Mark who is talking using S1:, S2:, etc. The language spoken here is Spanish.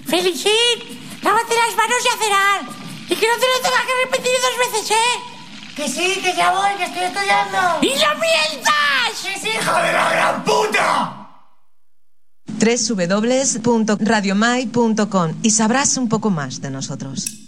S1: Felicit, lávate las manos y a cenar. Y que no te lo tengas que repetir 2 veces, ¿eh?
S2: Que sí, que ya voy, que estoy estudiando.
S1: ¡Y lo mientas!
S2: ¡Que sí, hijo de la gran puta!
S3: www.radiomai.com y sabrás un poco más de nosotros.